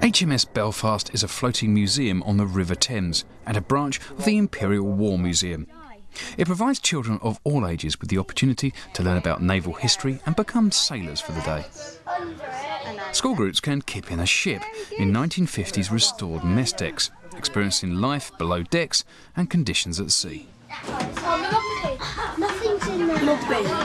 HMS Belfast is a floating museum on the River Thames and a branch of the Imperial War Museum. It provides children of all ages with the opportunity to learn about naval history and become sailors for the day. School groups can kip in a ship in 1950s restored mess decks, experiencing life below decks and conditions at sea. Nothing's in there.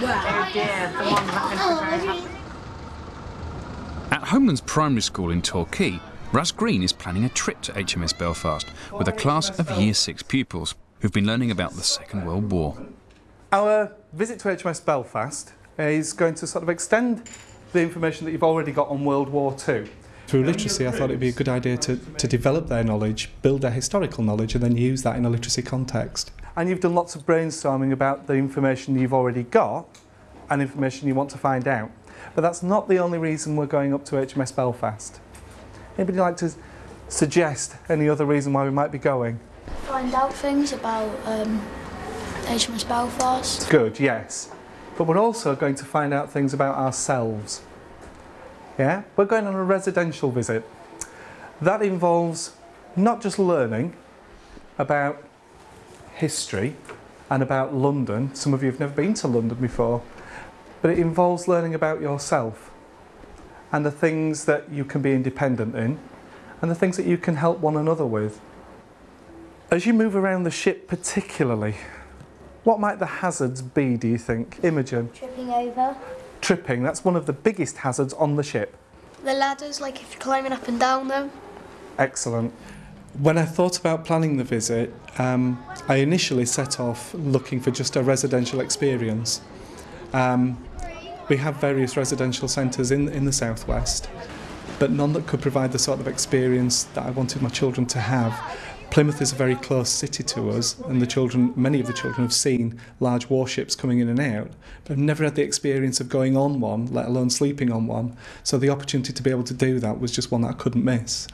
At Homelands Primary School in Torquay, Russ Green is planning a trip to HMS Belfast with a class of Year 6 pupils who've been learning about the Second World War. Our visit to HMS Belfast is going to sort of extend the information that you've already got on World War II. Through literacy, I thought it'd be a good idea to develop their knowledge, build their historical knowledge, and then use that in a literacy context. And you've done lots of brainstorming about the information you've already got and information you want to find out. But that's not the only reason we're going up to HMS Belfast. Anybody like to suggest any other reason why we might be going? Find out things about HMS Belfast. Good, yes. But we're also going to find out things about ourselves. Yeah? We're going on a residential visit. That involves not just learning about history and about London. Some of you have never been to London before. But it involves learning about yourself and the things that you can be independent in and the things that you can help one another with. As you move around the ship particularly, what might the hazards be, do you think? Imogen? Tripping over. Tripping, that's one of the biggest hazards on the ship. The ladders, like if you're climbing up and down them. Excellent. When I thought about planning the visit, I initially set off looking for just a residential experience. We have various residential centres in the southwest, but none that could provide the sort of experience that I wanted my children to have. Plymouth is a very close city to us, and many of the children have seen large warships coming in and out, but have never had the experience of going on one, let alone sleeping on one. So the opportunity to be able to do that was just one that I couldn't miss.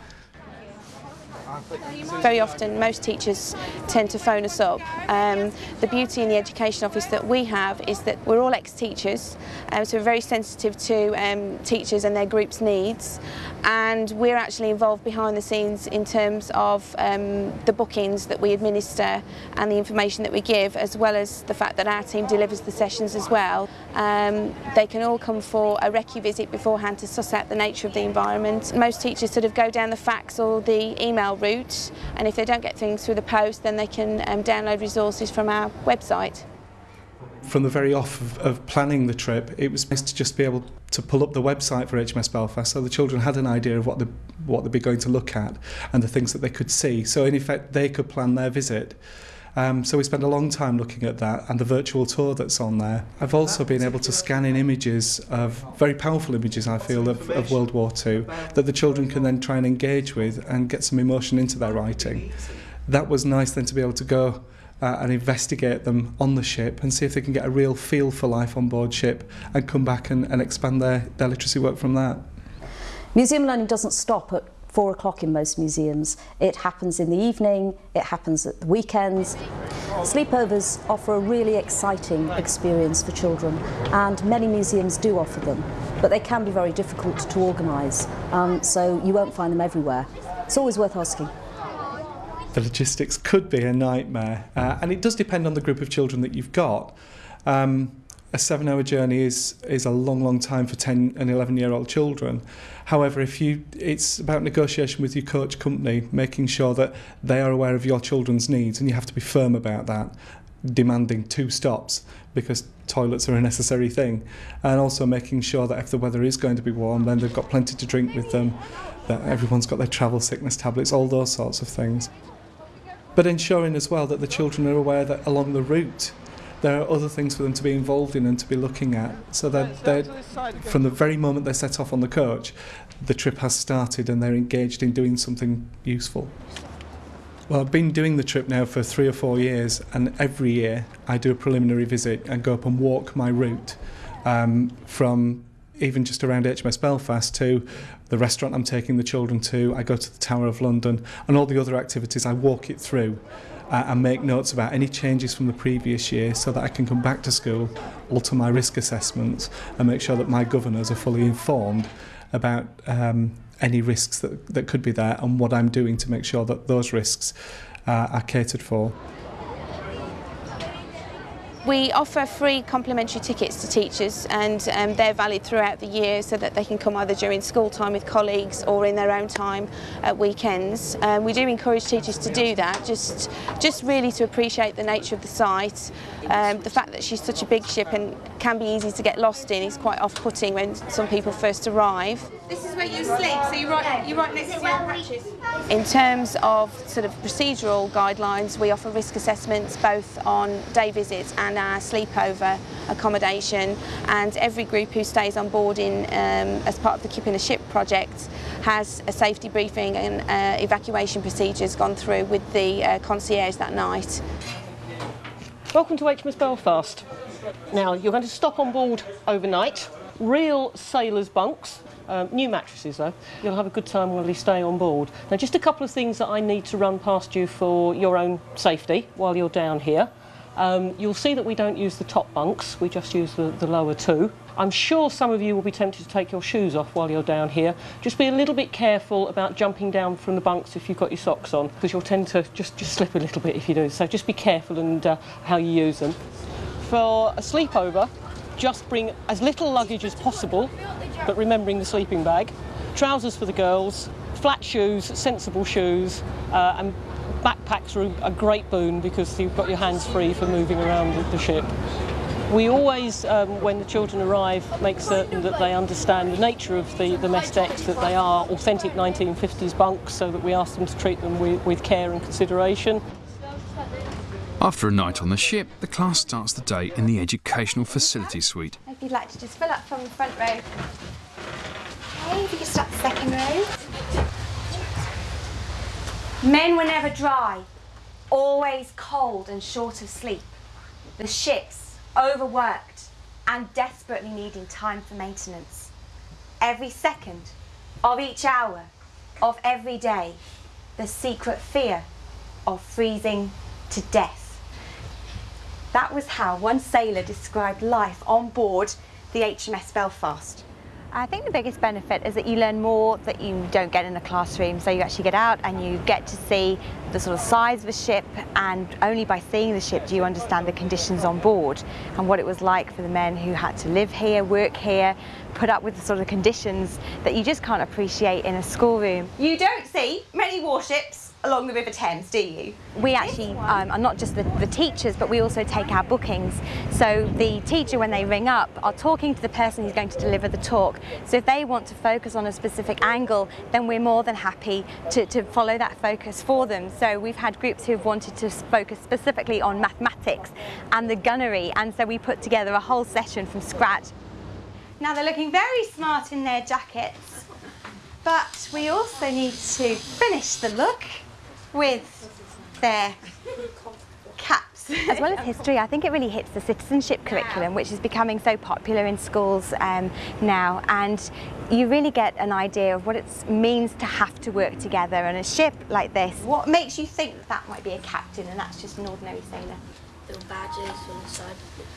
Very often most teachers tend to phone us up. The beauty in the education office that we have is that we're all ex-teachers, so we're very sensitive to teachers and their group's needs, and we're actually involved behind the scenes in terms of the bookings that we administer and the information that we give, as well as the fact that our team delivers the sessions as well. They can all come for a recce visit beforehand to suss out the nature of the environment. Most teachers sort of go down the fax or the email route, and if they don't get things through the post, then they can download resources from our website. From the very off of planning the trip, it was nice to just be able to pull up the website for HMS Belfast so the children had an idea of what they'd be going to look at and the things that they could see. So in effect, they could plan their visit. So we spent a long time looking at that and the virtual tour that's on there. I've also been able to scan in images of, very powerful images I feel, of World War II that the children can then try and engage with and get some emotion into their writing. That was nice then to be able to go and investigate them on the ship and see if they can get a real feel for life on board ship and come back and expand their literacy work from that. Museum learning doesn't stop at 4 o'clock in most museums. It happens in the evening, it happens at the weekends. Sleepovers offer a really exciting experience for children, and many museums do offer them, but they can be very difficult to organise, so you won't find them everywhere. It's always worth asking. The logistics could be a nightmare, and it does depend on the group of children that you've got. A 7-hour journey is a long time for 10 and 11-year-old children. However, it's about negotiation with your coach company, making sure that they are aware of your children's needs, and you have to be firm about that, demanding 2 stops because toilets are a necessary thing, and also making sure that if the weather is going to be warm, then they've got plenty to drink with them, that everyone's got their travel sickness tablets, all those sorts of things. But ensuring as well that the children are aware that along the route there are other things for them to be involved in and to be looking at, so that from the very moment they set off on the coach, the trip has started and they're engaged in doing something useful. Well, I've been doing the trip now for 3 or 4 years, and every year I do a preliminary visit and go up and walk my route from even just around HMS Belfast to the restaurant I'm taking the children to. I go to the Tower of London and all the other activities. I walk it through and make notes about any changes from the previous year so that I can come back to school, alter my risk assessments and make sure that my governors are fully informed about any risks that could be there and what I'm doing to make sure that those risks are catered for. We offer free complimentary tickets to teachers, and they're valid throughout the year so that they can come either during school time with colleagues or in their own time at weekends. We do encourage teachers to do that, just really to appreciate the nature of the site. The fact that she's such a big ship and can be easy to get lost in is quite off-putting when some people first arrive. This is where you sleep, so you're right next to your hatches. In terms of sort of procedural guidelines, we offer risk assessments both on day visits and our sleepover accommodation, and every group who stays on board as part of the Keeping the Ship project has a safety briefing and evacuation procedures gone through with the concierge that night. Welcome to HMS Belfast. Now, you're going to stop on board overnight. Real sailors' bunks, new mattresses though. You'll have a good time while you stay on board. Now, just a couple of things that I need to run past you for your own safety while you're down here. You'll see that we don't use the top bunks, we just use the lower two. I'm sure some of you will be tempted to take your shoes off while you're down here. Just be a little bit careful about jumping down from the bunks if you've got your socks on, because you'll tend to just slip a little bit if you do. So just be careful and how you use them. For a sleepover, just bring as little luggage as possible, but remembering the sleeping bag. Trousers for the girls, flat shoes, sensible shoes, and backpacks are a great boon because you've got your hands free for moving around the ship. We always, when the children arrive, make certain that they understand the nature of the mess decks, that they are authentic 1950s bunks, so that we ask them to treat them with care and consideration. After a night on the ship, the class starts the day in the Educational Facilities Suite. If you'd like to just fill up from the front row. Okay, if you can start the second row. Men were never dry, always cold and short of sleep. The ships overworked and desperately needing time for maintenance. Every second of each hour of every day, the secret fear of freezing to death. That was how one sailor described life on board the HMS Belfast. I think the biggest benefit is that you learn more that you don't get in a classroom. So you actually get out and you get to see the sort of size of a ship, and only by seeing the ship do you understand the conditions on board and what it was like for the men who had to live here, work here, put up with the sort of conditions that you just can't appreciate in a schoolroom. You don't see many warships along the River Thames, do you? We actually are not just the teachers, but we also take our bookings. So the teacher, when they ring up, are talking to the person who's going to deliver the talk. So if they want to focus on a specific angle, then we're more than happy to follow that focus for them. So we've had groups who've wanted to focus specifically on mathematics and the gunnery, and so we put together a whole session from scratch. Now they're looking very smart in their jackets, but we also need to finish the look with their caps. As well as history, I think it really hits the citizenship curriculum, which is becoming so popular in schools now, and you really get an idea of what it means to have to work together on a ship like this. What makes you think that that might be a captain and that's just an ordinary sailor? The badges on the side.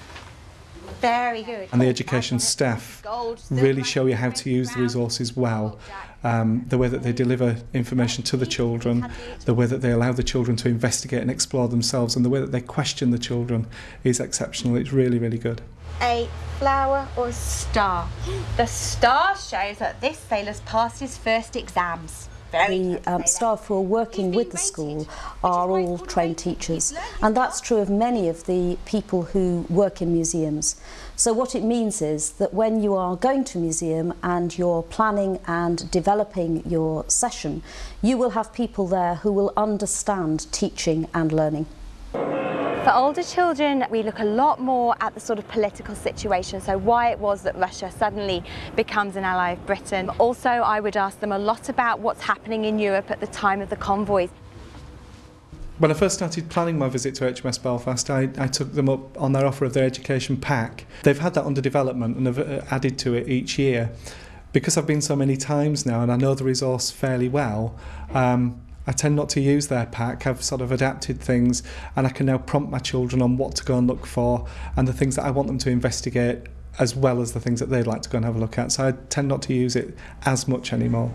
Very good. And the education staff really show you how to use the resources well. The way that they deliver information to the children, the way that they allow the children to investigate and explore themselves, and the way that they question the children is exceptional. It's really, really good. A flower or a star? The star shows that this sailor's passed his first exams. The staff who are working with the school are all trained teachers, and that's true of many of the people who work in museums. So what it means is that when you are going to a museum and you're planning and developing your session, you will have people there who will understand teaching and learning. For older children, we look a lot more at the sort of political situation, so why it was that Russia suddenly becomes an ally of Britain. Also, I would ask them a lot about what's happening in Europe at the time of the convoys. When I first started planning my visit to HMS Belfast, I took them up on their offer of their education pack. They've had that under development and have added to it each year. Because I've been so many times now and I know the resource fairly well, I tend not to use their pack. I've sort of adapted things, and I can now prompt my children on what to go and look for and the things that I want them to investigate as well as the things that they'd like to go and have a look at. So I tend not to use it as much anymore.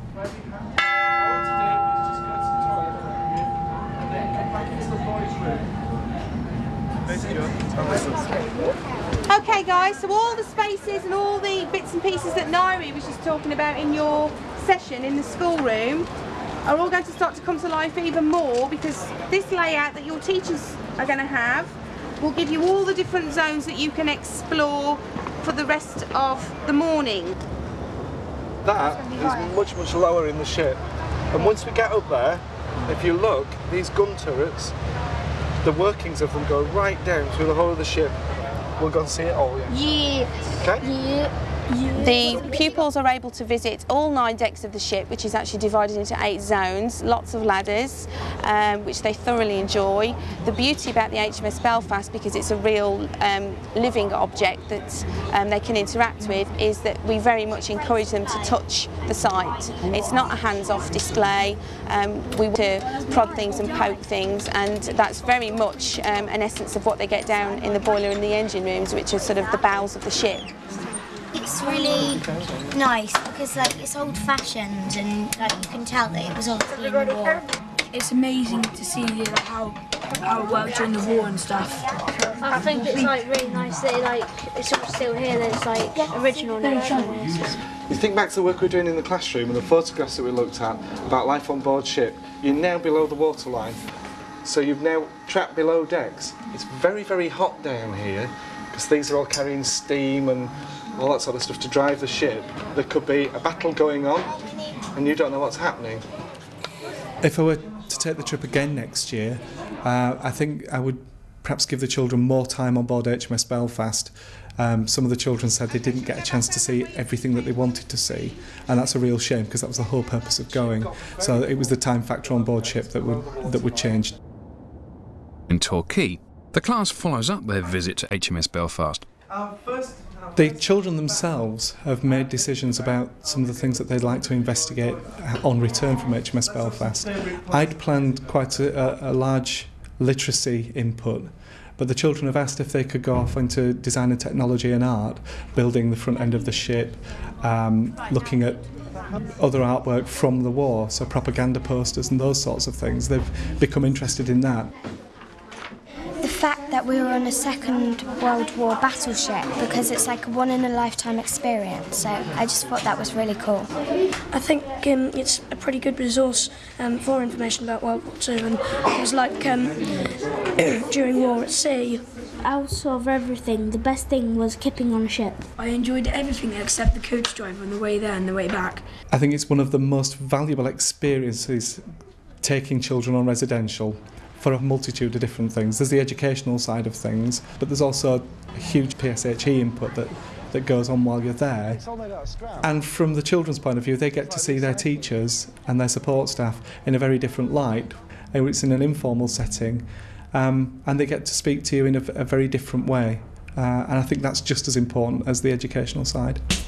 Okay guys, so all the spaces and all the bits and pieces that Nairi was just talking about in your session in the schoolroom are all going to start to come to life even more, because this layout that your teachers are going to have will give you all the different zones that you can explore for the rest of the morning. That is much, much lower in the ship. And once we get up there, if you look, these gun turrets, the workings of them go right down through the whole of the ship. We'll go and see it all, yeah? Yeah. Okay? Yeah. The pupils are able to visit all 9 decks of the ship, which is actually divided into 8 zones, lots of ladders, which they thoroughly enjoy. The beauty about the HMS Belfast, because it's a real living object that they can interact with, is that we very much encourage them to touch the site. It's not a hands-off display. We want to prod things and poke things, and that's very much an essence of what they get down in the boiler and the engine rooms, which are sort of the bowels of the ship. It's really nice because it's old-fashioned and you can tell that it was obviously in the war. It's amazing to see how it worked during the war and stuff. I think it's really nice that it's all still here. There's original notes. You think back to the work we were doing in the classroom and the photographs that we looked at about life on board ship. You're now below the waterline, so you've now trapped below decks. It's very, very hot down here because these are all carrying steam and all that sort of stuff to drive the ship. There could be a battle going on and you don't know what's happening. If I were to take the trip again next year, I think I would perhaps give the children more time on board HMS Belfast. Some of the children said they didn't get a chance to see everything that they wanted to see, and that's a real shame because that was the whole purpose of going. So it was the time factor on board ship that would change. In Torquay, the class follows up their visit to HMS Belfast. The children themselves have made decisions about some of the things that they'd like to investigate on return from HMS Belfast. I'd planned quite a large literacy input, but the children have asked if they could go off into design and technology and art, building the front end of the ship, looking at other artwork from the war, so propaganda posters and those sorts of things. They've become interested in that. The fact that we were on a Second World War battleship, because it's like a one-in-a-lifetime experience, so I just thought that was really cool. I think it's a pretty good resource for information about World War II, and it was like during war at sea. Out of everything, the best thing was kipping on a ship. I enjoyed everything except the coach drive on the way there and the way back. I think it's one of the most valuable experiences taking children on residential, for a multitude of different things. There's the educational side of things, but there's also a huge PSHE input that goes on while you're there. And from the children's point of view, they get to see their teachers and their support staff in a very different light. It's in an informal setting, and they get to speak to you in a very different way. And I think that's just as important as the educational side.